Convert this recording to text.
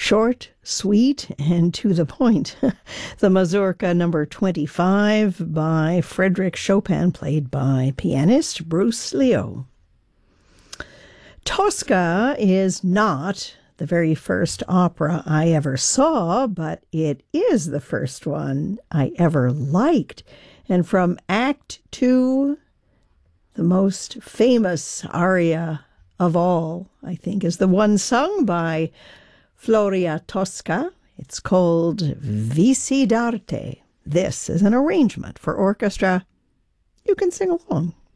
Short, sweet, and to the point. The Mazurka number 25 by Frédéric Chopin, played by pianist Bruce Leo. Tosca is not the very first opera I ever saw, but it is the first one I ever liked. And from Act 2, the most famous aria of all, I think, is the one sung by Floria Tosca. It's called Vici d'arte. This is an arrangement for orchestra. You can sing along.